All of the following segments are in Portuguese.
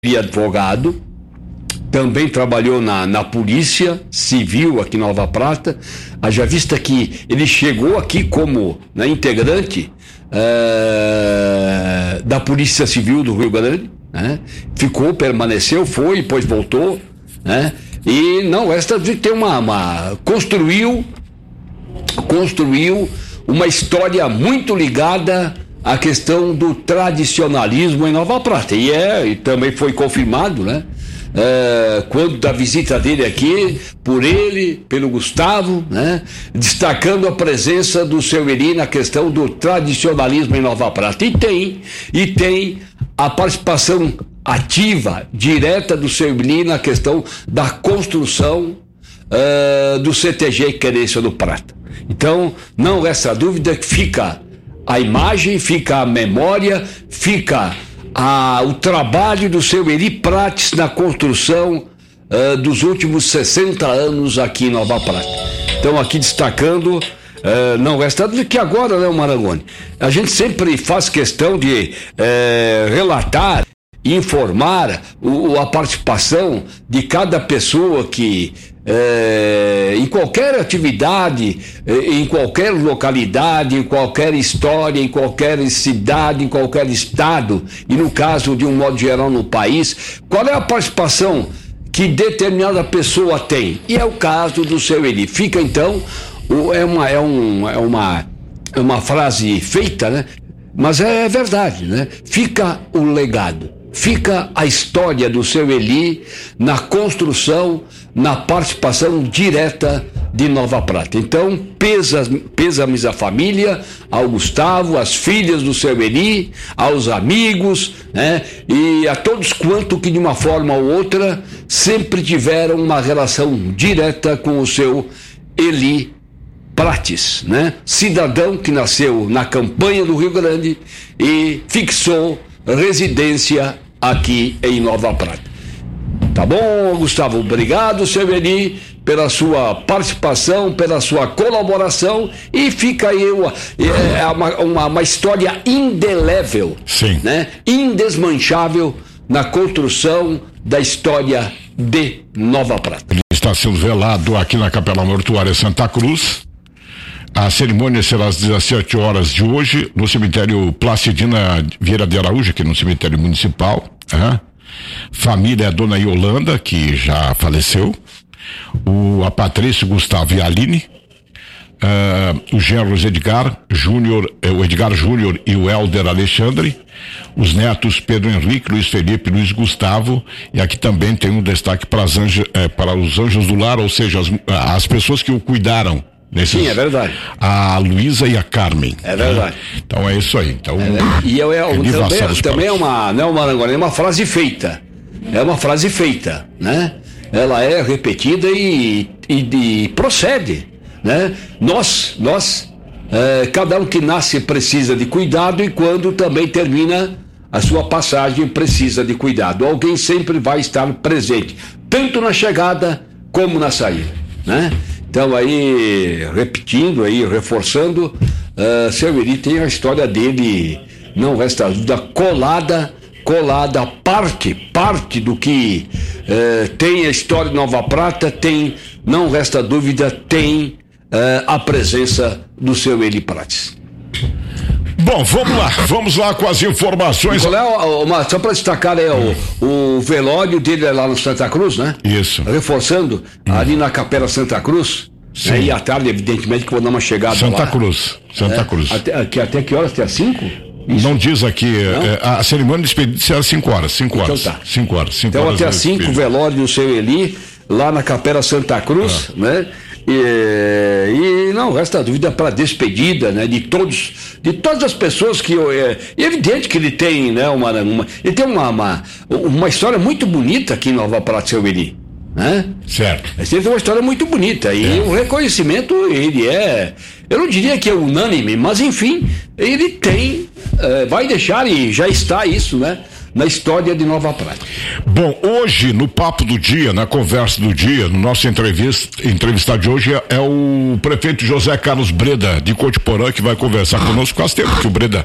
advogado, também trabalhou na Polícia Civil aqui em Nova Prata. Haja vista que ele chegou aqui como integrante da Polícia Civil do Rio Grande, né? Permaneceu, foi, depois voltou, né? E não, esta tem construiu uma história muito ligada à questão do tradicionalismo em Nova Prata, e também foi confirmado, né? Quando da visita dele aqui, pelo Gustavo, né? Destacando a presença do seu Eli na questão do tradicionalismo em Nova Prata, e tem a participação ativa, direta do seu Eli na questão da construção do CTG Querência do Prata. Então, não resta dúvida que fica a imagem, fica a memória, fica o trabalho do seu Eli Prates na construção dos últimos 60 anos aqui em Nova Prata. Então, aqui destacando, não resta dúvida que agora, né, Marangoni, a gente sempre faz questão de relatar e informar a participação de cada pessoa que em qualquer atividade, em qualquer localidade, em qualquer história, em qualquer cidade, em qualquer estado, e no caso de um modo geral no país, qual é a participação que determinada pessoa tem? E é o caso do seu Eli. Fica então, é uma frase feita, né? Mas é verdade, né? Fica o legado, fica a história do seu Eli na construção, na participação direta de Nova Prata. Então, pêsames à família, ao Gustavo, às filhas do seu Eli, aos amigos, né? E a todos quanto que de uma forma ou outra sempre tiveram uma relação direta com o seu Eli Prates, né? Cidadão que nasceu na campanha do Rio Grande e fixou residência aqui em Nova Prata. Tá bom, Gustavo? Obrigado, seu Eli, pela sua participação, pela sua colaboração, e fica aí uma história indelével, sim, né? Indesmanchável na construção da história de Nova Prata. Ele está sendo velado aqui na Capela Mortuária Santa Cruz. A cerimônia será às 17 horas de hoje no cemitério Placidina Vieira de Araújo, aqui no cemitério municipal. Família é Dona Yolanda, que já faleceu, a Patrícia, Gustavo e a Aline, os genros Edgar Júnior, o Edgar Júnior e o Helder Alexandre, os netos Pedro Henrique, Luiz Felipe, Luiz Gustavo, e aqui também tem um destaque para os anjos do lar, ou seja, as pessoas que o cuidaram. Sim, é verdade. A Luísa e a Carmen. É verdade. Então é isso aí. Então, também é uma frase feita. É uma frase feita, né? Ela é repetida e procede, né? Nós, cada um que nasce precisa de cuidado, e quando também termina a sua passagem precisa de cuidado. Alguém sempre vai estar presente, tanto na chegada como na saída, né? Então aí, repetindo aí, reforçando, seu Eli tem a história dele, não resta dúvida, colada, parte do que tem a história de Nova Prata, não resta dúvida, tem a presença do seu Eli Prates. Bom, vamos lá com as informações. Só para destacar, o velório dele é lá no Santa Cruz, né? Isso. Reforçando, ali na Capela Santa Cruz. Sim. E à tarde, evidentemente, que vou dar uma chegada Santa lá. Cruz. Até que horas? Até às 5? Isso. Não diz aqui, a cerimônia de despedida será 5 horas. Então tá. 5 horas. Então até às 5, o velório do seu Eli, lá na Capela Santa Cruz, né? E não resta dúvida para a despedida, né, de todas as pessoas que é evidente que ele tem, né, ele tem uma história muito bonita aqui em Nova Prata, seu Eli, né? Certo. Ele tem uma história muito bonita e o reconhecimento, eu não diria que é unânime, mas enfim, ele tem, vai deixar, e já está isso, né, na história de Nova Prata. Bom, hoje no Papo do Dia, na Conversa do Dia, no nosso entrevistado de hoje é o prefeito José Carlos Breda de Cotiporã, que vai conversar conosco. Faz tempo que o Breda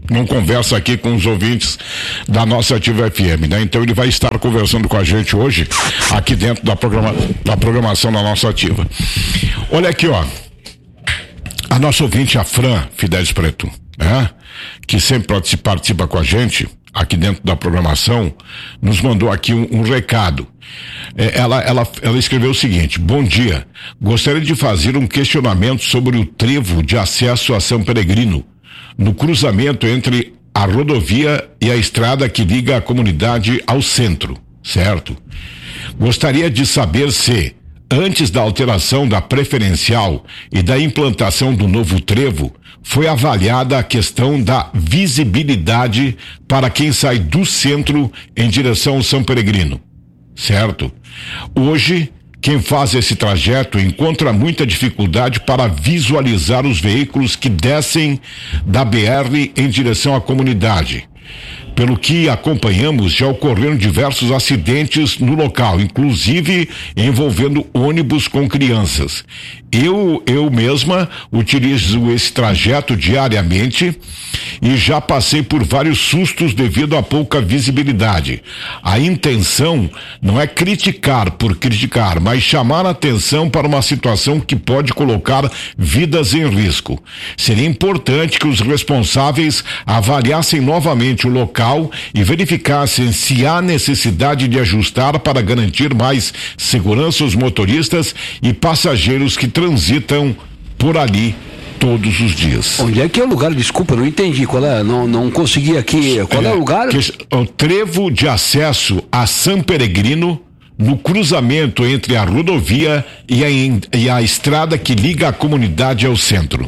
não conversa aqui com os ouvintes da nossa Ativa FM, né? Então ele vai estar conversando com a gente hoje, aqui dentro da programação da nossa Ativa. Olha aqui, ó. A nossa ouvinte, a Fran Fidelis Preto, né? Que sempre participa com a gente, aqui dentro da programação, nos mandou aqui um recado. Ela escreveu o seguinte: bom dia, gostaria de fazer um questionamento sobre o trevo de acesso a São Peregrino, no cruzamento entre a rodovia e a estrada que liga a comunidade ao centro, certo? Gostaria de saber se, antes da alteração da preferencial e da implantação do novo trevo, foi avaliada a questão da visibilidade para quem sai do centro em direção ao São Peregrino, certo? Hoje, quem faz esse trajeto encontra muita dificuldade para visualizar os veículos que descem da BR em direção à comunidade. Pelo que acompanhamos, já ocorreram diversos acidentes no local, inclusive envolvendo ônibus com crianças. Eu mesma utilizo esse trajeto diariamente e já passei por vários sustos devido à pouca visibilidade. A intenção não é criticar por criticar, mas chamar a atenção para uma situação que pode colocar vidas em risco. Seria importante que os responsáveis avaliassem novamente o local e verificassem se há necessidade de ajustar para garantir mais segurança aos motoristas e passageiros que transitam por ali todos os dias. Onde é que é o lugar? Desculpa, não entendi qual é, não consegui aqui, qual é o lugar? O trevo de acesso a São Peregrino, no cruzamento entre a rodovia e a estrada que liga a comunidade ao centro.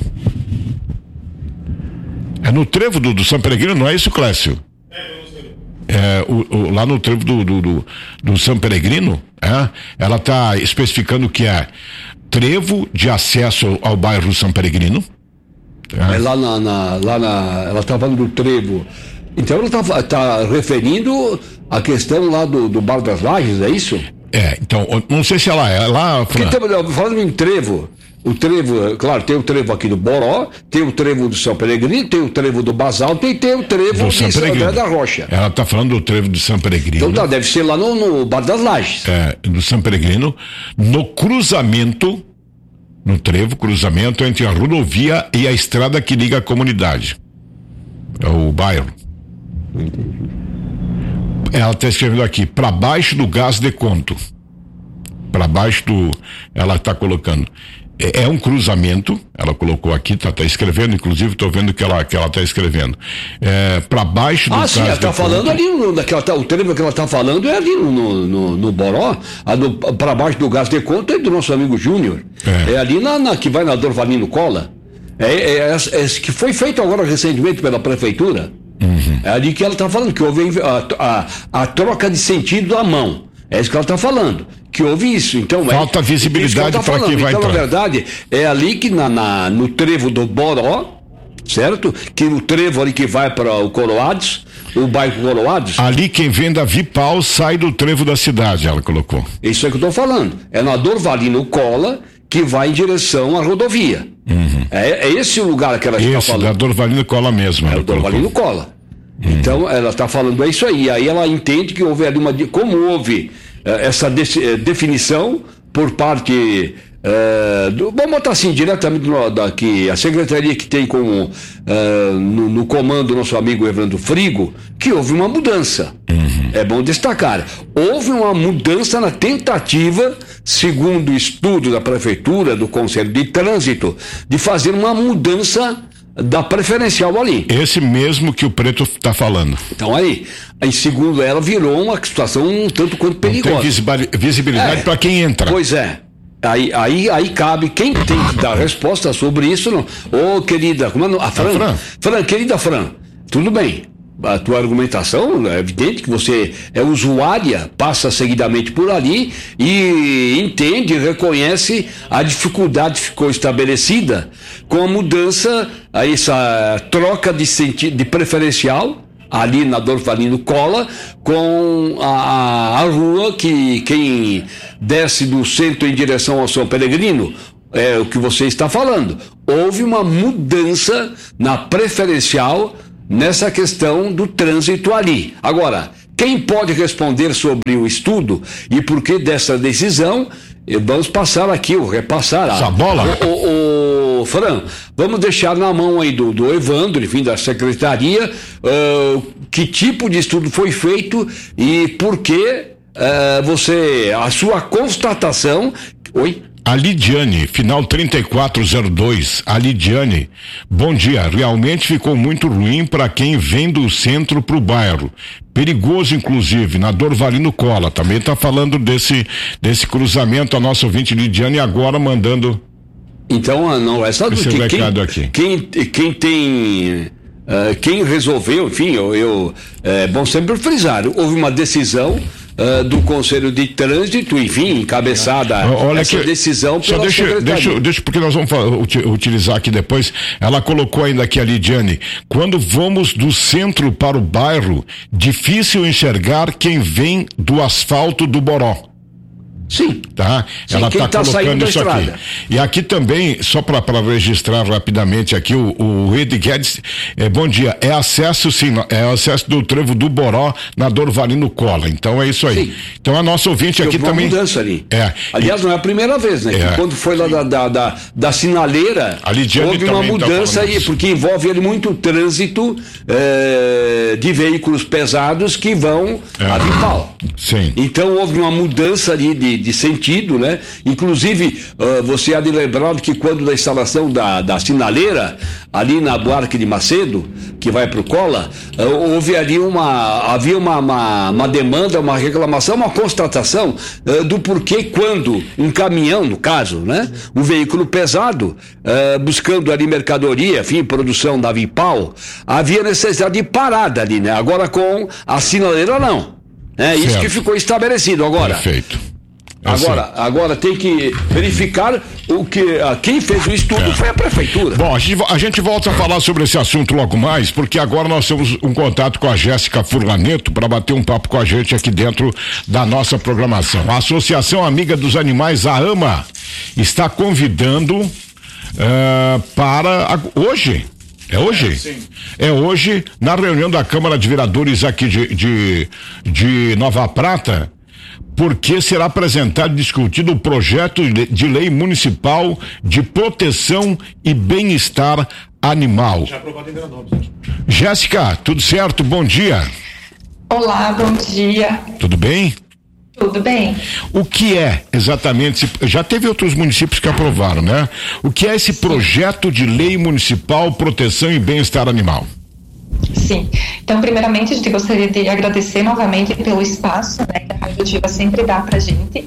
É no trevo do São Peregrino, não é isso, Clécio? Lá no trevo do São Peregrino, ela está especificando que é trevo de acesso ao bairro São Peregrino. Ela está falando do trevo. Então ela está referindo a questão lá do Bar das Lajes, é isso? Então, não sei se ela é lá. Falando em trevo, o trevo, claro, tem o trevo aqui do Boró, tem o trevo do São Peregrino, tem o trevo do Basalto e tem o trevo de São André da Rocha. Ela está falando do trevo do São Peregrino. Então deve ser lá no Bar das Lajes. Do São Peregrino, no cruzamento, no trevo, cruzamento entre a rodovia e a estrada que liga a comunidade. É o bairro. Ela está escrevendo aqui, para baixo do gás de conto. Para baixo ela está colocando. É um cruzamento, ela colocou aqui, tá escrevendo, inclusive estou vendo que ela está escrevendo. Para baixo do gás de conto. Ela está falando ali, o trevo que ela está falando é ali no Boró, para baixo do gás de conto é do nosso amigo Júnior. É ali que vai na Dorvalino Cola. Que foi feito agora recentemente pela prefeitura. Uhum. É ali que ela está falando, que houve a troca de sentido à mão. É isso que ela está falando. Que houve isso. Então, falta visibilidade para quem vai entrar. Então, na verdade, é ali que no trevo do Boró, certo? Que o trevo ali que vai para o Coroados, o bairro Coroados. Ali quem vem da Vipal sai do trevo da cidade, ela colocou. Isso é que eu estou falando. É na Dorvalino Cola que vai em direção à rodovia. Uhum. É esse o lugar que ela está falando. Da Dorvalino Cola mesmo. É o Dorvalino Cola. Então, ela está falando isso aí. Aí ela entende que houve ali como houve essa definição por parte vamos botar assim, diretamente daqui, a secretaria que tem como no comando nosso amigo Evandro Frigo, que houve uma mudança. Uhum. É bom destacar. Houve uma mudança na tentativa, segundo o estudo da prefeitura, do Conselho de Trânsito, de fazer uma mudança da preferencial ali. Esse mesmo que o Preto está falando. Então aí, segundo ela, virou uma situação um tanto quanto perigosa. Não tem visibilidade para quem entra. Pois é. Aí cabe quem tem que dar resposta sobre isso, não. Querida, como é a Fran, querida Fran, tudo bem. A tua argumentação é evidente que você é usuária, passa seguidamente por ali e entende, reconhece a dificuldade que ficou estabelecida com a mudança, essa troca de preferencial ali na Dorvalino Cola com a rua que quem desce do centro em direção ao São Peregrino. É o que você está falando. Houve uma mudança na preferencial nessa questão do trânsito ali. Agora, quem pode responder sobre o estudo e por que dessa decisão, vamos passar aqui, repassar essa bola. Fran, vamos deixar na mão aí do Evandro, enfim, da secretaria, que tipo de estudo foi feito e por que a sua constatação. Oi? A Lidiane, final 3402, a Lidiane, bom dia, realmente ficou muito ruim para quem vem do centro para o bairro, perigoso inclusive, na Dorvalino Cola, também está falando desse cruzamento, a nossa ouvinte Lidiane agora mandando... Então, não, essa esse recado aqui. Quem resolveu, enfim, é bom sempre frisar, houve uma decisão do Conselho de Trânsito, enfim, encabeçada essa decisão pela secretaria. Deixa, porque nós vamos utilizar aqui depois. Ela colocou ainda aqui a Lidiane, quando vamos do centro para o bairro, difícil enxergar quem vem do asfalto do Boró. Sim. Tá? Sim, ela está colocando isso aqui. E aqui também, só para registrar rapidamente aqui, o Ed Guedes, bom dia, é acesso do trevo do Boró na Dorvalino Cola, então é isso aí. Sim. Então a nossa ouvinte aqui também... mudança ali. Aliás, não é a primeira vez, né? Que quando foi lá da sinaleira, houve uma mudança aí, porque envolve ali muito trânsito de veículos pesados que vão a Vipal. Sim. Então houve uma mudança ali de sentido, né? Inclusive, você há de lembrar que quando da instalação da sinaleira, ali na Buarque de Macedo, que vai para o Cola, havia uma demanda, uma reclamação, uma constatação do porquê quando um caminhão, no caso, né? Um veículo pesado, buscando ali mercadoria, enfim, produção da Vipal, havia necessidade de parada ali, né? Agora com a sinaleira não. É isso que ficou estabelecido agora. Perfeito. Agora tem que verificar quem fez o estudo foi a prefeitura. Bom, a gente volta a falar sobre esse assunto logo mais, porque agora nós temos um contato com a Jéssica Furlaneto para bater um papo com a gente aqui dentro da nossa programação. A Associação Amiga dos Animais, a AMA, está convidando para hoje. É hoje? Sim. É hoje, na reunião da Câmara de Vereadores aqui de Nova Prata, porque será apresentado e discutido o projeto de lei municipal de proteção e bem-estar animal. Já aprovado em Veranópolis. Jéssica, tudo certo? Bom dia. Olá, bom dia. Tudo bem? Tudo bem. O que é exatamente, já teve outros municípios que aprovaram, né? O que é esse projeto de lei municipal proteção e bem-estar animal? Sim, então primeiramente a gente gostaria de agradecer novamente pelo espaço, né, que a Rádio Ativa sempre dá pra gente,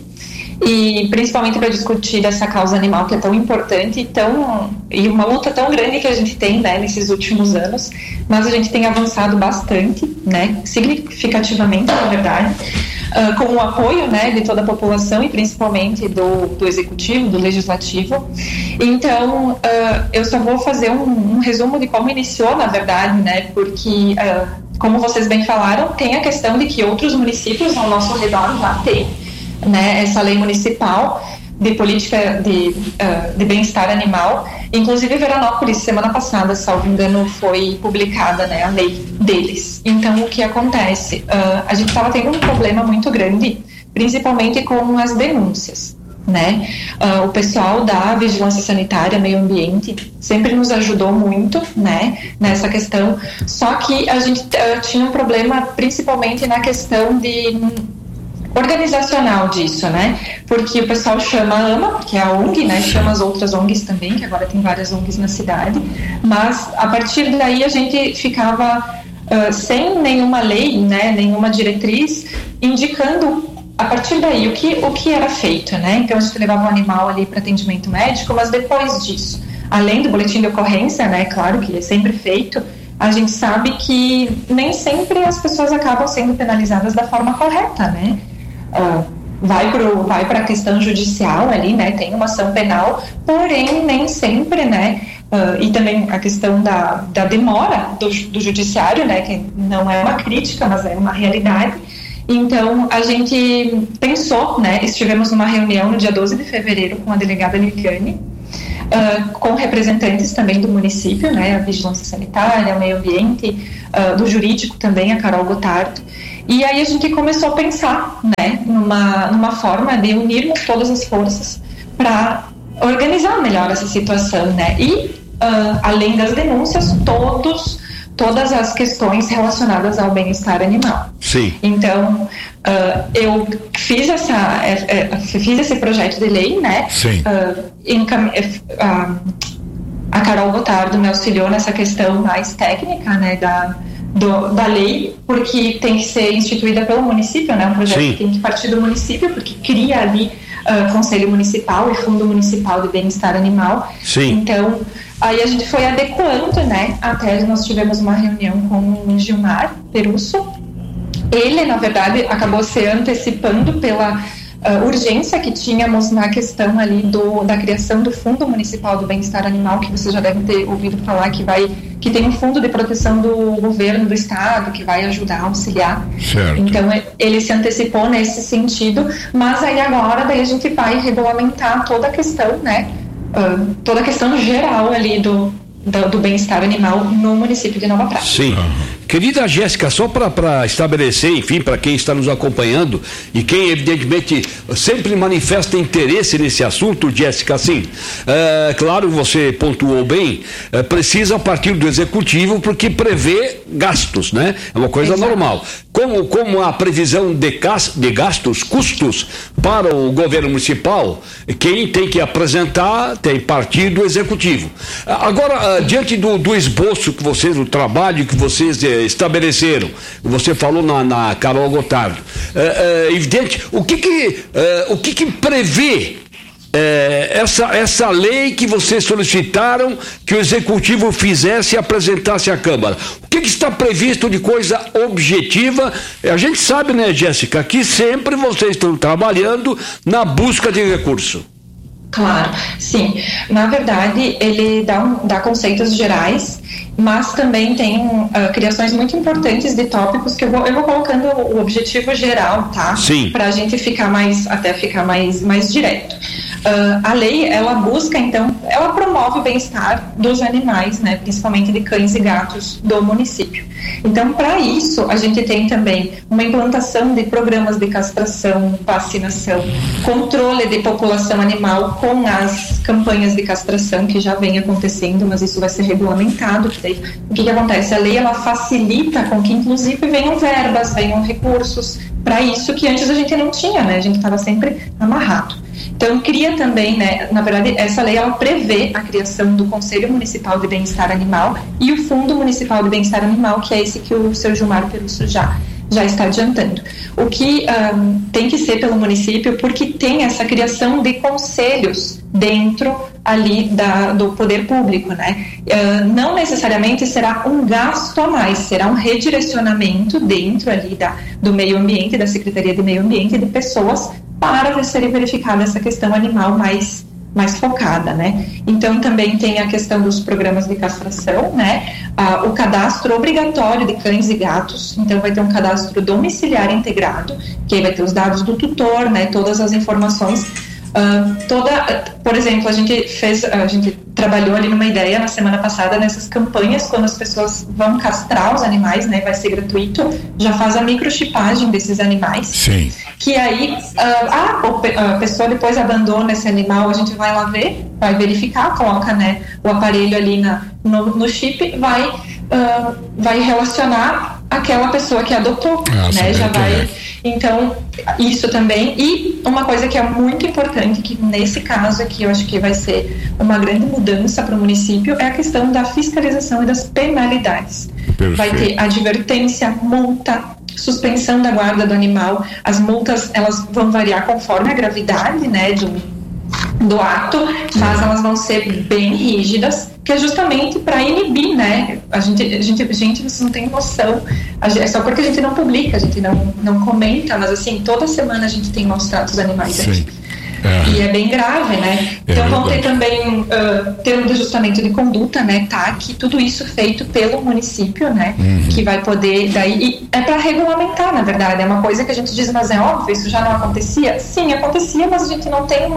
e principalmente para discutir essa causa animal que é tão importante e uma luta tão grande que a gente tem, né, nesses últimos anos, mas a gente tem avançado bastante, né, significativamente, na verdade, com o apoio, né, de toda a população e principalmente do executivo, do legislativo. Então, eu só vou fazer um resumo de como iniciou, na verdade, né, porque, como vocês bem falaram, tem a questão de que outros municípios ao nosso redor já têm, né, essa lei municipal de política de bem-estar animal. Inclusive Veranópolis, semana passada, salvo engano, foi publicada, né, a lei deles. Então, o que acontece? A gente estava tendo um problema muito grande, principalmente com as denúncias, né? O pessoal da Vigilância Sanitária, Meio Ambiente, sempre nos ajudou muito, né, nessa questão, só que a gente tinha um problema principalmente na questão organizacional disso, né? Porque o pessoal chama a AMA, que é a ONG, né? Chama as outras ONGs também, que agora tem várias ONGs na cidade, mas a partir daí a gente ficava sem nenhuma lei, né? Nenhuma diretriz indicando a partir daí o que era feito, né? Então a gente levava o animal ali para atendimento médico, mas depois disso, além do boletim de ocorrência, né? Claro que é sempre feito, a gente sabe que nem sempre as pessoas acabam sendo penalizadas da forma correta, né? Vai para a questão judicial ali, né? Tem uma ação penal, porém nem sempre, né? E também a questão da demora do judiciário, né? Que não é uma crítica, mas é uma realidade. Então a gente pensou, né? Estivemos numa reunião no dia 12 de fevereiro com a delegada Liviane, com representantes também do município, né, a Vigilância Sanitária, o Meio Ambiente, do Jurídico também, a Carol Gotardo. E aí a gente começou a pensar, né, numa forma de unirmos todas as forças para organizar melhor essa situação, né, e além das denúncias, todas as questões relacionadas ao bem-estar animal. Sim. Então, eu fiz esse projeto de lei, né? Sim. A Carol Gotardo me auxiliou nessa questão mais técnica, né, da lei, porque tem que ser instituída pelo município, né? Um projeto que tem que partir do município, porque cria ali Conselho Municipal e Fundo Municipal de Bem-Estar Animal. Sim. Então, aí a gente foi adequando, né? Até nós tivemos uma reunião com o Gilmar Perusso. Ele, na verdade, acabou se antecipando pela urgência que tínhamos na questão ali da criação do Fundo Municipal do Bem-Estar Animal, que vocês já devem ter ouvido falar, que tem um fundo de proteção do governo do estado, que vai ajudar, auxiliar. Certo. Então, ele se antecipou nesse sentido, mas aí agora daí a gente vai regulamentar toda a questão, né? Toda a questão geral ali do bem-estar animal no município de Nova Prata. Sim. Querida Jéssica, só para estabelecer, enfim, para quem está nos acompanhando e quem evidentemente sempre manifesta interesse nesse assunto, Jéssica, assim, claro, você pontuou bem, precisa partir do executivo porque prevê gastos, né? É uma coisa normal. Como a previsão de gastos, custos para o governo municipal, quem tem que apresentar tem partir do executivo. Agora, diante do esboço que vocês, do trabalho que vocês estabeleceram, você falou na Carol Gotardo, evidente, o que prevê essa lei que vocês solicitaram que o executivo fizesse e apresentasse à Câmara? O que está previsto de coisa objetiva? A gente sabe, né, Jéssica, que sempre vocês estão trabalhando na busca de recurso. Claro, sim. Na verdade, ele dá conceitos gerais, mas também tem criações muito importantes de tópicos que eu vou colocando o objetivo geral, tá? Sim. Para a gente ficar mais direto. A lei, ela busca, então, ela promove o bem-estar dos animais, né? Principalmente de cães e gatos do município. Então, para isso, a gente tem também uma implantação de programas de castração, vacinação, controle de população animal com as campanhas de castração que já vem acontecendo, mas isso vai ser regulamentado. O que acontece? A lei, ela facilita com que, inclusive, venham verbas, venham recursos para isso que antes a gente não tinha, né? A gente estava sempre amarrado. Então, cria também, né, na verdade, essa lei, ela prevê a criação do Conselho Municipal de Bem-Estar Animal e o Fundo Municipal de Bem-Estar Animal, que é esse que o seu Gilmar Perusso já está adiantando. O que tem que ser pelo município, porque tem essa criação de conselhos dentro ali do poder público, né? Não necessariamente será um gasto a mais, será um redirecionamento dentro ali do meio ambiente, da Secretaria de Meio Ambiente, de pessoas para serem verificada essa questão animal mais focada, né? Então também tem a questão dos programas de castração, né? O cadastro obrigatório de cães e gatos, então vai ter um cadastro domiciliar integrado, que aí vai ter os dados do tutor, né? Todas as informações. Por exemplo, a gente trabalhou ali numa ideia na semana passada nessas campanhas, quando as pessoas vão castrar os animais, né, vai ser gratuito, já faz a microchipagem desses animais. Sim. Que aí a pessoa depois abandona esse animal, a gente vai lá ver, vai verificar, coloca, né, o aparelho ali no chip, vai relacionar aquela pessoa que adotou, né, já vai. Então, isso também. E uma coisa que é muito importante, que nesse caso aqui eu acho que vai ser uma grande mudança para o município, é a questão da fiscalização e das penalidades. Perfeito. Vai ter advertência, multa, suspensão da guarda do animal. As multas, elas vão variar conforme a gravidade, né, do ato, mas elas vão ser bem rígidas, que é justamente para inibir, né? A gente, vocês não têm noção, é só porque a gente não publica, a gente não comenta, mas assim, toda semana a gente tem maus tratos animais aqui. E é bem grave, né? Então vão ter também termo de ajustamento de conduta, né? TAC, tudo isso feito pelo município, né? Que vai poder, daí, é para regulamentar, na verdade, é uma coisa que a gente diz, mas é óbvio, isso já não acontecia? Sim, acontecia, mas a gente não tem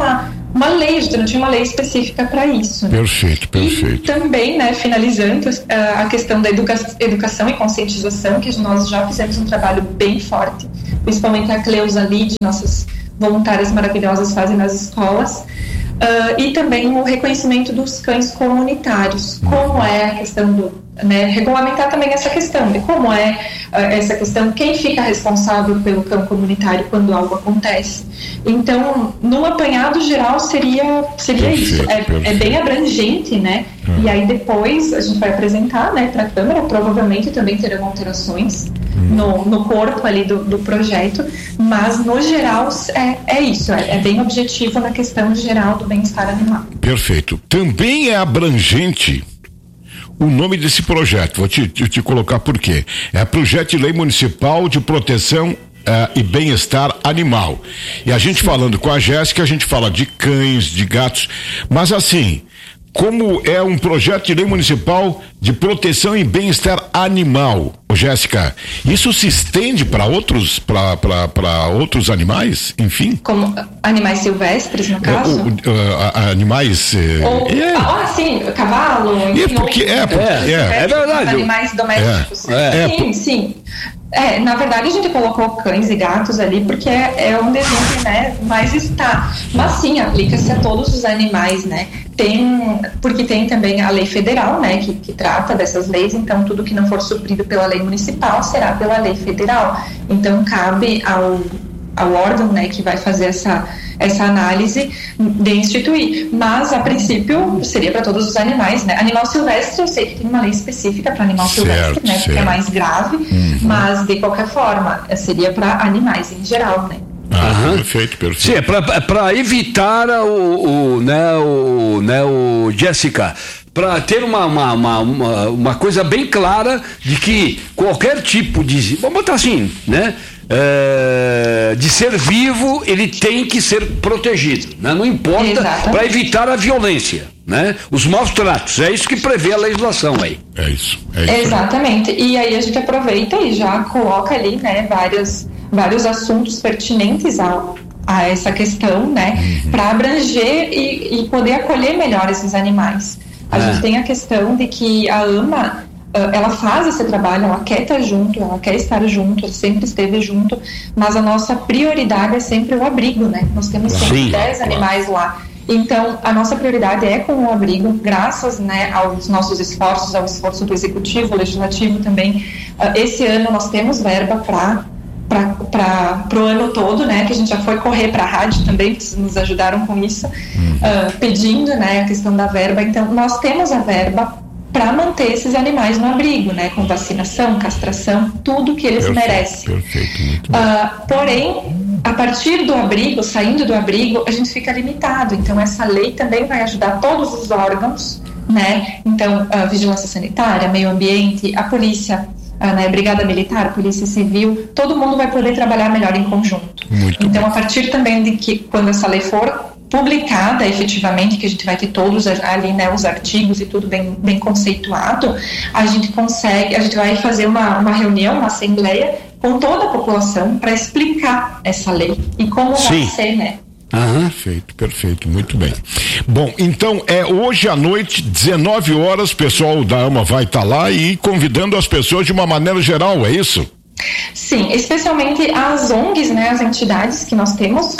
uma lei, a gente não tinha uma lei específica para isso. Né? Perfeito. E também, né, finalizando, a questão da educação e conscientização, que nós já fizemos um trabalho bem forte, principalmente a Cleusa Lide, nossas voluntárias maravilhosas fazem nas escolas, e também o reconhecimento dos cães comunitários, como é a questão do, né, regulamentar também essa questão de como é essa questão, quem fica responsável pelo cão comunitário quando algo acontece. Então, num apanhado geral seria isso, é bem abrangente, né? E aí depois a gente vai apresentar, né, para a Câmara, provavelmente também terão alterações no corpo ali do projeto, mas no geral é isso, é bem objetivo na questão geral do bem-estar animal. Perfeito. Também é abrangente o nome desse projeto, vou te colocar por quê. É Projeto de Lei Municipal de Proteção e Bem-Estar Animal. E a gente falando com a Jéssica, a gente fala de cães, de gatos, mas assim, como é um projeto de lei municipal de proteção e bem-estar animal, Jéssica, isso se estende para outros animais, enfim? Como animais silvestres, no caso? Animais... sim, cavalo, enfim, é verdade. Animais domésticos. Sim. Na verdade a gente colocou cães e gatos ali porque é onde a gente, né, mais está. Mas sim, aplica-se a todos os animais, né? Porque tem também a lei federal, né, que trata dessas leis, então tudo que não for suprido pela lei municipal será pela lei federal. Então cabe ao órgão, né, que vai fazer essa análise de instituir, mas a princípio seria para todos os animais, né? Animal silvestre, eu sei que tem uma lei específica para animal silvestre, né? Porque é mais grave, mas de qualquer forma seria para animais em geral, né? Perfeito. Sim, é para evitar Jéssica, para ter uma coisa bem clara de que qualquer tipo de, vamos botar assim, né? De ser vivo, ele tem que ser protegido, né? Não importa, para evitar a violência, né? Os maus tratos, é isso que prevê a legislação aí. É isso. Exatamente, e aí a gente aproveita e já coloca ali, né, vários assuntos pertinentes a essa questão, né, para abranger e poder acolher melhor esses animais. A gente tem a questão de que a AMA, ela faz esse trabalho, ela quer estar junto, ela quer estar junto, ela sempre esteve junto, mas a nossa prioridade é sempre o abrigo, né? Nós temos sempre 10 animais lá. Então, a nossa prioridade é com o abrigo, graças, né, aos nossos esforços, ao esforço do Executivo, Legislativo também. Esse ano nós temos verba para o ano todo, né, que a gente já foi correr para a rádio também, que nos ajudaram com isso, pedindo, né, a questão da verba. Então, nós temos a verba para manter esses animais no abrigo, né, com vacinação, castração, tudo que eles merecem. Perfeito, muito porém, a partir do abrigo, saindo do abrigo, a gente fica limitado. Então, essa lei também vai ajudar todos os órgãos, né? Então, a vigilância sanitária, meio ambiente, a polícia, né, Brigada Militar, Polícia Civil, todo mundo vai poder trabalhar melhor em conjunto. Então, a partir também de que, quando essa lei for publicada efetivamente, que a gente vai ter todos ali, né, os artigos e tudo bem conceituado, a gente vai fazer uma reunião, uma assembleia com toda a população para explicar essa lei e como vai ser, né? Perfeito, muito bem. Bom, então hoje à noite, 19 horas, o pessoal da AMA vai estar lá e convidando as pessoas de uma maneira geral, é isso? Sim, especialmente as ONGs, né, as entidades que nós temos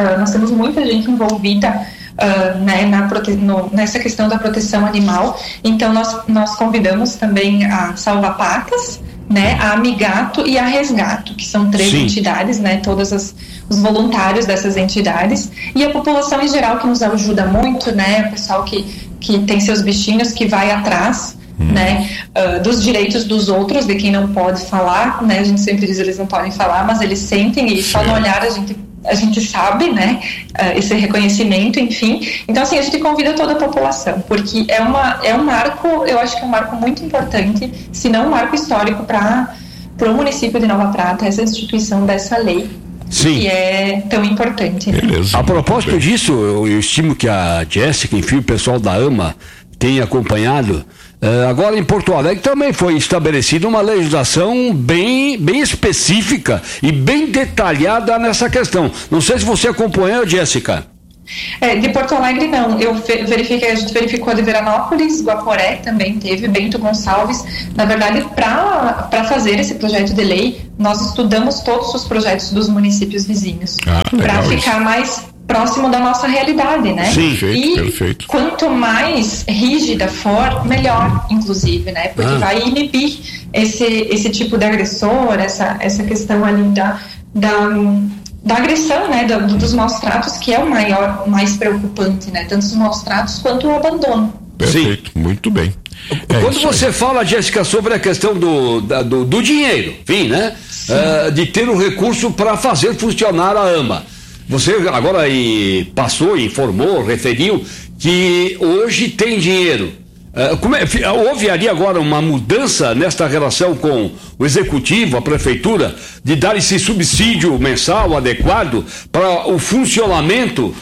muita gente envolvida né, nessa questão da proteção animal. Então nós convidamos também a Salva Patas, né, a Amigato e a Resgato, que são 3 entidades, né, todos os voluntários dessas entidades, e a população em geral, que nos ajuda muito, né, o pessoal que tem seus bichinhos, que vai atrás, né, dos direitos dos outros, de quem não pode falar, né, a gente sempre diz eles não podem falar, mas eles sentem, e só no olhar a gente sabe, né, esse reconhecimento, enfim. Então, assim, a gente convida toda a população, porque é um marco, eu acho que é um marco muito importante, se não um marco histórico para o município de Nova Prata, essa instituição dessa lei, que é tão importante. Beleza. A propósito disso, eu estimo que a Jéssica, enfim, o pessoal da AMA tem acompanhado. Agora em Porto Alegre também foi estabelecida uma legislação bem específica e bem detalhada nessa questão. Não sei se você acompanhou, Jéssica. De Porto Alegre não, a gente verificou a de Veranópolis, Guaporé também teve, Bento Gonçalves. Na verdade, para fazer esse projeto de lei, nós estudamos todos os projetos dos municípios vizinhos, para ficar mais próximo da nossa realidade, né? Sim, perfeito. Quanto mais rígida for, melhor, inclusive, né? Porque vai inibir esse tipo de agressor, essa questão ali da agressão, né, dos maus tratos, que é o mais preocupante, né, tanto os maus tratos quanto o abandono. Perfeito, muito bem. Quando você fala, Jéssica, sobre a questão do dinheiro, enfim, né, de ter um recurso para fazer funcionar a AMA, você agora passou, informou, referiu que hoje tem dinheiro. Houve ali agora uma mudança nesta relação com o executivo, a prefeitura, de dar esse subsídio mensal adequado para o funcionamento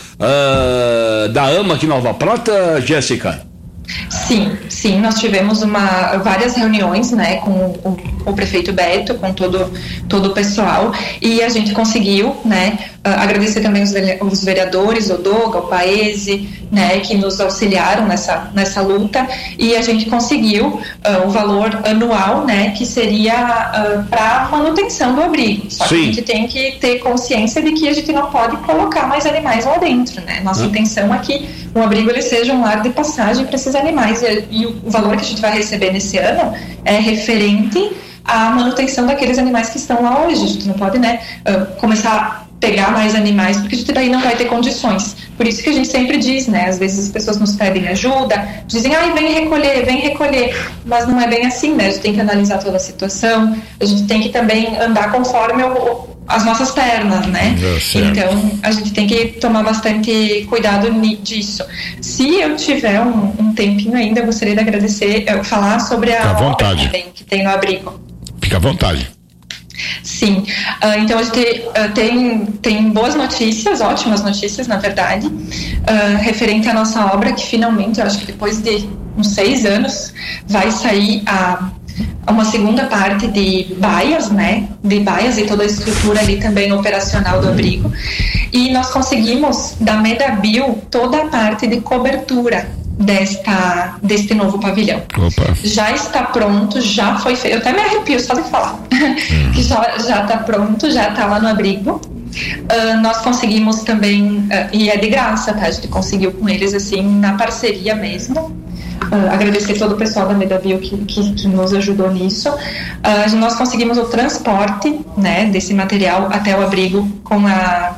da AMA aqui em Nova Prata, Jéssica? Sim, nós tivemos várias reuniões, né, com o prefeito Beto, com todo o pessoal, e a gente conseguiu, né, agradecer também os vereadores, o Doga, o Paese, né, que nos auxiliaram nessa luta, e a gente conseguiu o valor anual, né, que seria para manutenção do abrigo. Só que a gente tem que ter consciência de que a gente não pode colocar mais animais lá dentro, né? Nossa intenção é que o abrigo ele seja um lar de passagem para esses animais, e o valor que a gente vai receber nesse ano é referente à manutenção daqueles animais que estão lá hoje. A gente não pode, né, começar a pegar mais animais, porque a gente daí não vai ter condições. Por isso que a gente sempre diz, né, às vezes as pessoas nos pedem ajuda, dizem, vem recolher, mas não é bem assim, né, a gente tem que analisar toda a situação, a gente tem que também andar conforme as nossas pernas, né, então a gente tem que tomar bastante cuidado disso. Se eu tiver um tempinho ainda, eu gostaria de agradecer, falar sobre a obra que tem no abrigo. Fica à vontade. Sim, então a gente tem boas notícias, ótimas notícias, na verdade, referente à nossa obra, que finalmente, eu acho que depois de uns 6 anos, vai sair uma segunda parte de baias, né, e toda a estrutura ali também operacional do abrigo, e nós conseguimos da Medabio toda a parte de cobertura deste novo pavilhão. Opa. Já está pronto, já foi feito, eu até me arrepio só de falar, que já está pronto, já está lá no abrigo. Nós conseguimos também, e é de graça, tá? A gente conseguiu com eles assim, na parceria mesmo. Agradecer todo o pessoal da Medabio que nos ajudou nisso. Nós conseguimos o transporte, né, desse material até o abrigo com a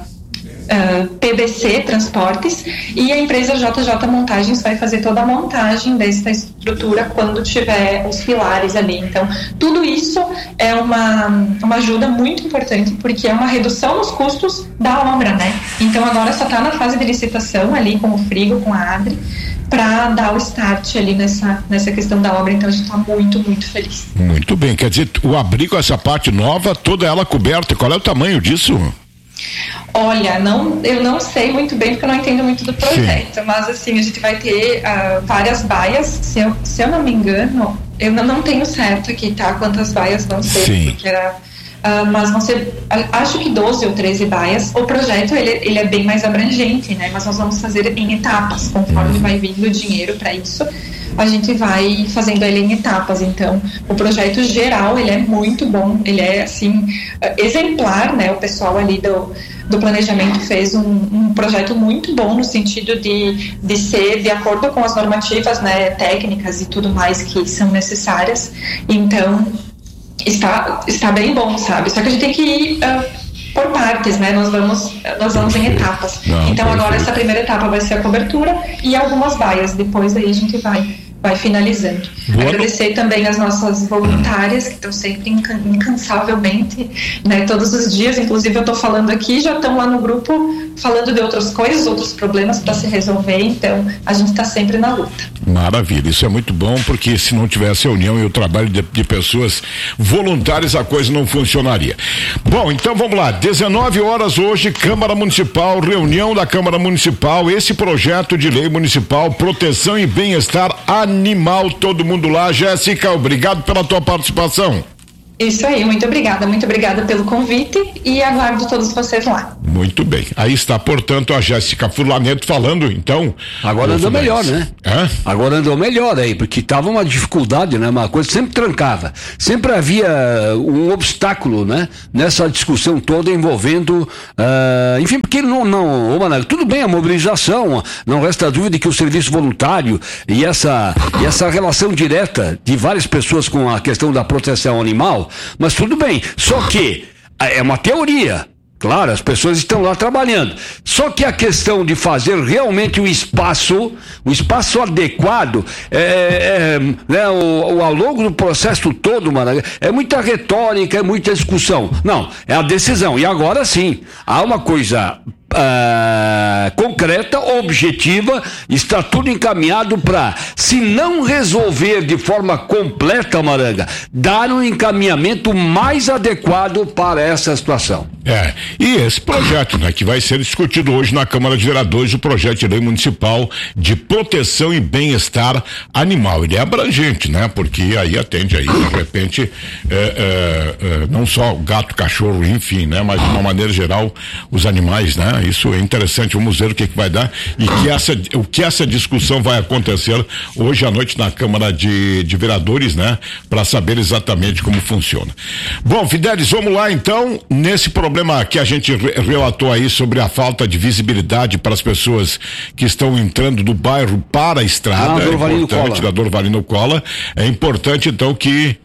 PBC Transportes, e a empresa JJ Montagens vai fazer toda a montagem dessa estrutura quando tiver os pilares ali. Então, tudo isso é uma ajuda muito importante, porque é uma redução nos custos da obra, né? Então, agora só está na fase de licitação ali com o Frigo, com a Adri, para dar o start ali nessa questão da obra. Então a gente está muito, muito feliz. Muito bem, quer dizer, o abrigo, essa parte nova, toda ela coberta, qual é o tamanho disso? Olha, eu não sei muito bem, porque eu não entendo muito do projeto. Sim. Mas assim, a gente vai ter várias baias, se eu não me engano, eu não tenho certo aqui, tá? Quantas baias, não sei. Sim. Porque era... mas vão ser, acho que 12 ou 13 baias. O projeto ele é bem mais abrangente, né? Mas nós vamos fazer em etapas, conforme vai vindo o dinheiro para isso, a gente vai fazendo ele em etapas. Então, o projeto geral, ele é muito bom, ele é assim, exemplar, né? O pessoal ali do planejamento fez um projeto muito bom no sentido de ser de acordo com as normativas, né, técnicas e tudo mais que são necessárias. Então, está bem bom, sabe? Só que a gente tem que ir por partes, né? Nós vamos em etapas. Então agora essa primeira etapa vai ser a cobertura e algumas baias. Depois aí a gente vai finalizando. Agradecer também as nossas voluntárias que estão sempre incansavelmente, né, todos os dias. Inclusive eu estou falando aqui, já estão lá no grupo falando de outras coisas, outros problemas para se resolver. Então a gente está sempre na luta. Maravilha, isso é muito bom, porque se não tivesse a união e o trabalho de pessoas voluntárias, a coisa não funcionaria. Bom, então vamos lá, 19 horas hoje, Câmara Municipal, reunião da Câmara Municipal, esse projeto de lei municipal, proteção e bem-estar animal, todo mundo lá. Jéssica, obrigado pela tua participação. Isso aí, muito obrigada pelo convite e aguardo todos vocês lá. Muito bem, aí está, portanto, a Jéssica Furlanetto falando, então. Agora andou melhor, né? Agora andou melhor aí, porque estava uma dificuldade, né? Uma coisa sempre trancava, sempre havia um obstáculo, né? Nessa discussão toda envolvendo, enfim, porque mano, tudo bem a mobilização, não resta dúvida que o serviço voluntário e essa relação direta de várias pessoas com a questão da proteção animal, mas tudo bem, só que é uma teoria. Claro, as pessoas estão lá trabalhando. Só que a questão de fazer realmente o espaço adequado, né, ao longo do processo todo, mano, é muita retórica, é muita discussão. Não, é a decisão. E agora sim, há uma coisa concreta, objetiva, está tudo encaminhado para, se não resolver de forma completa, Maranga, dar um encaminhamento mais adequado para essa situação. E esse projeto, né, que vai ser discutido hoje na Câmara de Vereadores, o projeto de lei municipal de proteção e bem-estar animal. Ele é abrangente, né, porque aí atende aí, de repente, não só gato, cachorro, enfim, né, mas de uma maneira geral, os animais, né. Isso é interessante, vamos ver o que vai dar e o que essa discussão vai acontecer hoje à noite na Câmara de Vereadores, né? Para saber exatamente como funciona. Bom, Fidelis, vamos lá então, nesse problema que a gente relatou aí sobre a falta de visibilidade para as pessoas que estão entrando do bairro para a estrada, da Dorvalino Cola, é importante então que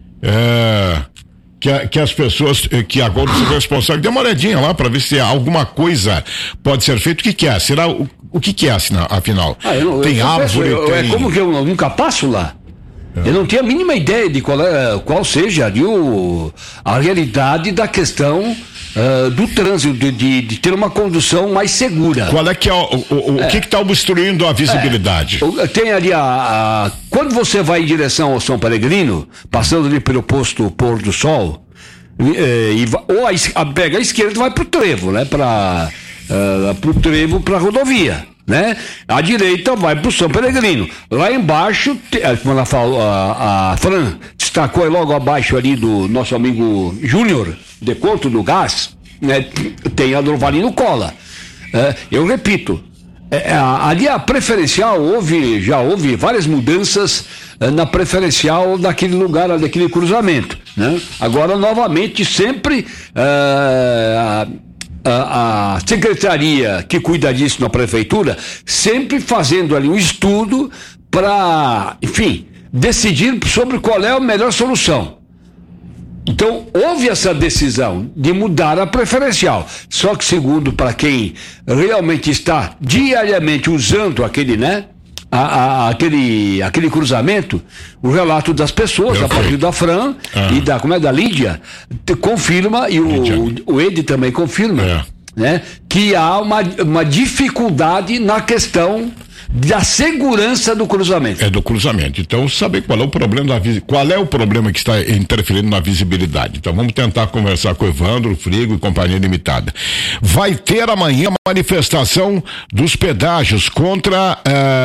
as pessoas que agora são responsáveis, dê uma olhadinha lá para ver se alguma coisa pode ser feito. O que é? Será o que é, afinal? Tem árvore, é como que eu nunca passo lá. Eu não tenho a mínima ideia de qual seja ali a realidade da questão do trânsito, de ter uma condução mais segura. Qual é que é o que está obstruindo a visibilidade? Tem ali quando você vai em direção ao São Peregrino, passando ali pelo posto Pôr do Sol, pega a esquerda e vai pro trevo, né? Pro trevo, pra rodovia, né? A direita vai pro São Peregrino. Lá embaixo, como ela falou, a Fran destacou logo abaixo ali do nosso amigo Júnior, de Conto do Gás, né? Tem a Dorvalino Cola. Eu repito, ali a preferencial já houve várias mudanças na preferencial daquele lugar, daquele cruzamento, né? Agora novamente sempre a secretaria que cuida disso na prefeitura sempre fazendo ali um estudo para, enfim, decidir sobre qual é a melhor solução. Então, houve essa decisão de mudar a preferencial. Só que, segundo para quem realmente está diariamente usando aquele, né? Aquele cruzamento, o relato das pessoas, a partir da Fran e da Lídia, confirma, e o Ed também confirma, né? Que há uma dificuldade na questão da segurança do cruzamento. Do cruzamento. Então, saber qual é o problema qual é o problema que está interferindo na visibilidade. Então, vamos tentar conversar com o Evandro Frigo e Companhia Limitada. Vai ter amanhã uma manifestação dos pedágios contra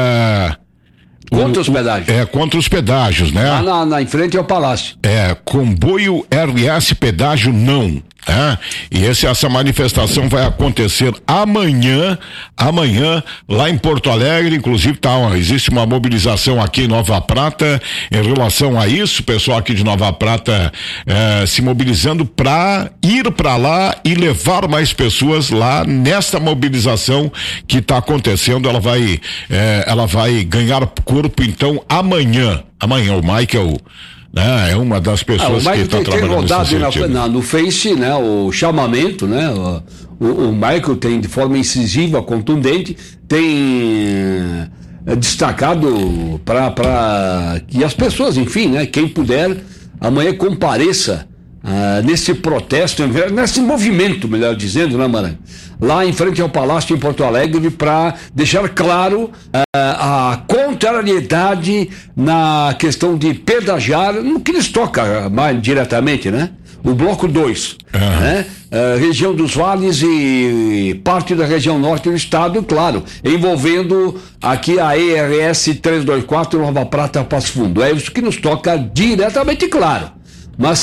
os pedágios. Contra os pedágios, né? Lá em frente ao Palácio. Comboio RS pedágio não. E essa manifestação vai acontecer amanhã lá em Porto Alegre, inclusive existe uma mobilização aqui em Nova Prata em relação a isso, o pessoal aqui de Nova Prata se mobilizando para ir para lá e levar mais pessoas lá nesta mobilização que está acontecendo. Ela vai ganhar corpo então amanhã o Michael é uma das pessoas que está trabalhando nesse sentido. No Face, né, o chamamento, né, o Michael tem de forma incisiva, contundente, tem destacado para que as pessoas, enfim, né, quem puder, amanhã compareça nesse protesto, nesse movimento, melhor dizendo, né, Maranhão? Lá em frente ao Palácio em Porto Alegre, para deixar claro a contrariedade na questão de pedagiar, no que lhes toca mais diretamente, né? O bloco 2, né? Região dos Vales e parte da região norte do estado, claro, envolvendo aqui a ERS 324 Nova Prata Passo Fundo. É isso que nos toca diretamente, claro. Mas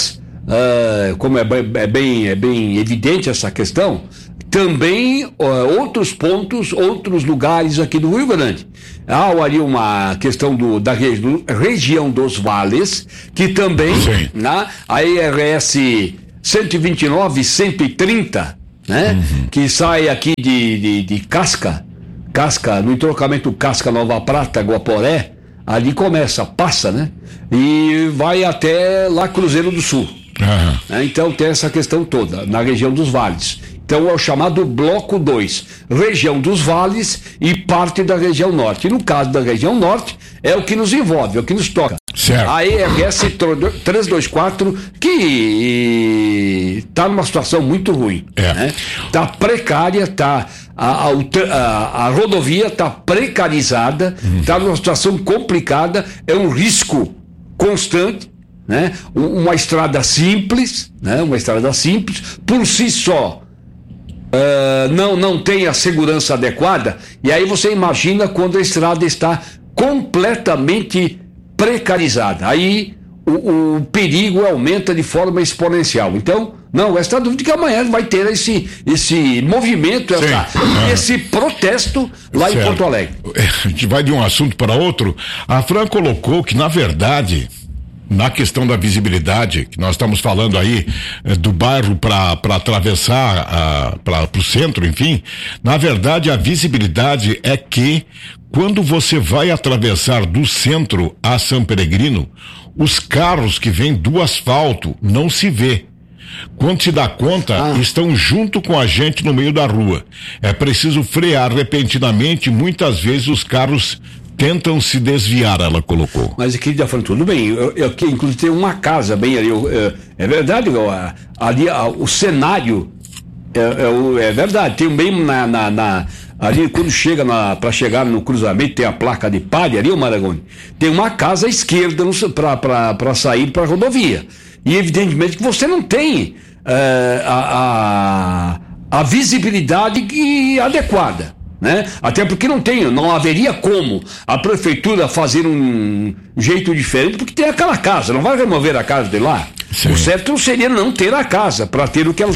como é bem evidente essa questão, também outros pontos, outros lugares aqui do Rio Grande. Há ali uma questão da região dos vales, que também, né, a IRS 129 e 130, né, que sai aqui de Casca, no entrocamento Casca Nova Prata, Guaporé, ali passa, né, e vai até lá Cruzeiro do Sul. Então tem essa questão toda, na região dos vales. Então é o chamado Bloco 2, região dos vales e parte da região norte. E no caso da região norte, é o que nos envolve, é o que nos toca. Certo. A ERS 324, que está numa situação muito ruim. Né? Tá precária, a rodovia está precarizada, está numa situação complicada, é um risco constante, né? Uma estrada simples, né? Por si só, não tem a segurança adequada, e aí você imagina quando a estrada está completamente precarizada, aí o perigo aumenta de forma exponencial. Então, não resta dúvida que amanhã vai ter esse movimento, esse protesto lá em Porto Alegre. A gente vai de um assunto para outro. A Fran colocou que, na verdade, na questão da visibilidade, que nós estamos falando aí do bairro para atravessar para o centro, enfim, na verdade a visibilidade é que quando você vai atravessar do centro a São Peregrino, os carros que vêm do asfalto não se vê. Quando se dá conta, estão junto com a gente no meio da rua. É preciso frear repentinamente, muitas vezes os carros tentam se desviar, ela colocou. Mas aqui já falando tudo bem, eu inclusive tem uma casa bem ali, é verdade, ali o cenário é verdade, tem bem ali quando para chegar no cruzamento tem a placa de palha ali, o Maragoni, tem uma casa à esquerda para sair para a rodovia, e evidentemente que você não tem a visibilidade adequada, né? Até porque não haveria como a prefeitura fazer um jeito diferente, porque tem aquela casa, não vai remover a casa de lá. Sim. O certo seria não ter a casa, para ter o que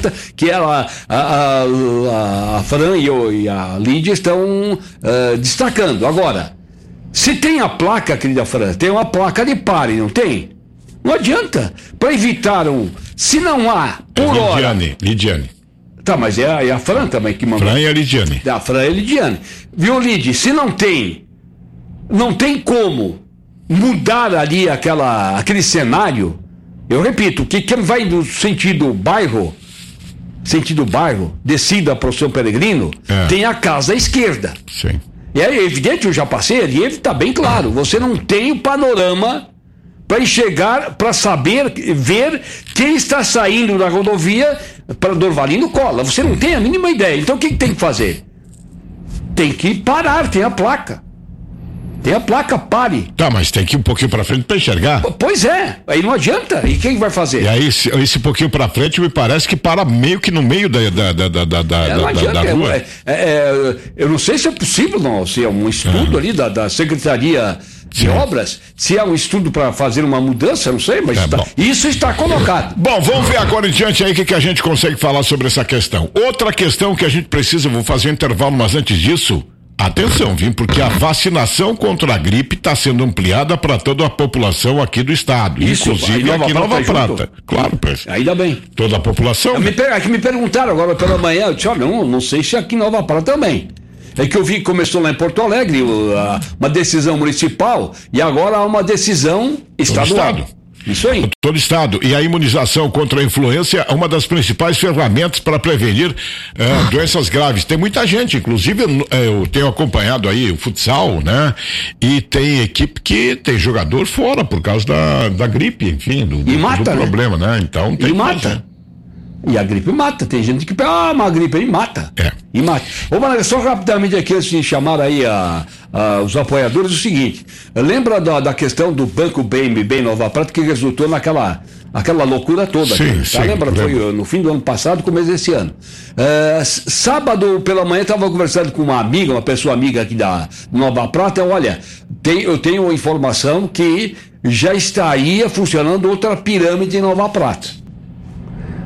a Fran e a Lídia estão destacando. Agora, se tem a placa, querida Fran, tem uma placa de pare, não tem? Não adianta. Para evitar se não há por hora. Lidiane. Tá, mas é a Fran também que mandou. Fran e a Lidiane. A Fran e a Lidiane. Viu, Lid? Se não tem como mudar ali aquele cenário, eu repito, que quem vai no sentido bairro, descida para o São Peregrino, tem a casa à esquerda. Sim. E é evidente, eu já passei ali, está bem claro, você não tem o panorama para enxergar, para ver quem está saindo da rodovia para Dorvalino Cola. Você não tem a mínima ideia. Então o que tem que fazer? Tem que parar, tem a placa. Tem a placa, pare. Tá, mas tem que ir um pouquinho pra frente pra enxergar. Pois é, aí não adianta. E quem vai fazer? E aí, esse pouquinho pra frente me parece que para meio que no meio da rua. Eu não sei se é possível, não. Se é um estudo ali da Secretaria de Obras, se é um estudo para fazer uma mudança, não sei, mas isso está colocado. Bom, vamos ver agora em diante aí o que a gente consegue falar sobre essa questão. Outra questão que a gente precisa, vou fazer um intervalo, mas antes disso, atenção, porque a vacinação contra a gripe está sendo ampliada para toda a população aqui do estado, inclusive aqui em Nova Prata. Claro, ainda bem. Toda a população. Me perguntaram agora pela manhã, eu disse, não sei se aqui em Nova Prata também. É que eu vi que começou lá em Porto Alegre uma decisão municipal e agora há uma decisão estadual. Isso aí. Todo estado. E a imunização contra a influenza é uma das principais ferramentas para prevenir doenças graves. Tem muita gente, inclusive eu tenho acompanhado aí o futsal, né? E tem equipe que tem jogador fora por causa da gripe, enfim, do problema, né? Então tem. E mata. E a gripe mata, tem gente que mas a gripe aí mata. E mata. Ô, Maraga, só rapidamente aqui, antes de chamar aí os apoiadores, o seguinte, lembra da questão do Banco BMB Nova Prata, que resultou naquela loucura toda. Sim, lembra? Foi no fim do ano passado, começo desse ano. Sábado pela manhã, estava conversando com uma pessoa amiga aqui da Nova Prata, olha, eu tenho uma informação que já estaria funcionando outra pirâmide em Nova Prata.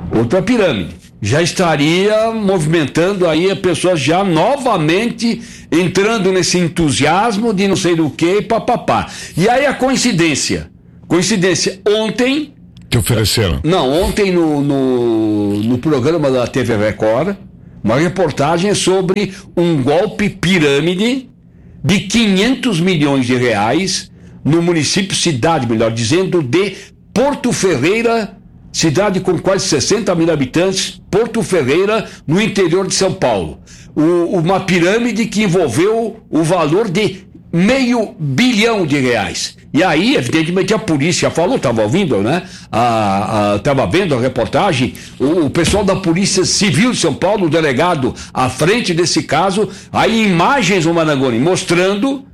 outra pirâmide. Já estaria movimentando aí a pessoa já novamente entrando nesse entusiasmo de não sei do que, papapá. E aí a coincidência, ontem... Te ofereceram? Não, ontem no programa da TV Record, uma reportagem sobre um golpe pirâmide de 500 milhões de reais no município, cidade, melhor dizendo, de Porto Ferreira, cidade com quase 60 mil habitantes, Porto Ferreira, no interior de São Paulo. Uma pirâmide que envolveu o valor de R$500 milhão. E aí, evidentemente, a polícia falou, estava ouvindo, né? Estava vendo a reportagem, o pessoal da Polícia Civil de São Paulo, o delegado à frente desse caso, aí imagens no Marangoni mostrando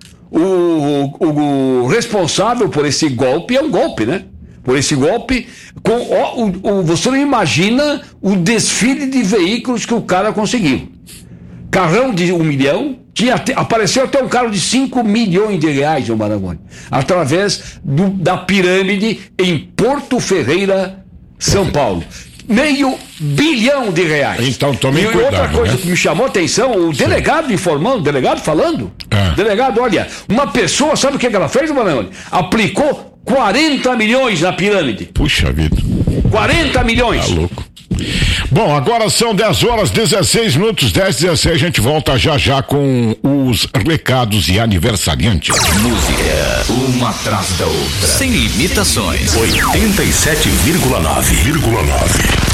o responsável por esse golpe, é um golpe, né? Por esse golpe, você não imagina o desfile de veículos que o cara conseguiu. Carrão de 1 milhão, apareceu até um carro de 5 milhões de reais no Marangoni, através da pirâmide em Porto Ferreira, São Paulo. R$500 milhão. Então tome cuidado. E outra coisa, né, que me chamou a atenção, o delegado falando. Delegado, olha, uma pessoa, sabe o que ela fez, Marangoni? Aplicou 40 milhões na pirâmide. Puxa vida. 40 milhões. Tá louco. Bom, agora são 10h16, 10h16, a gente volta já com os recados e aniversariantes. Música, uma atrás da outra. Sem limitações. 87,9.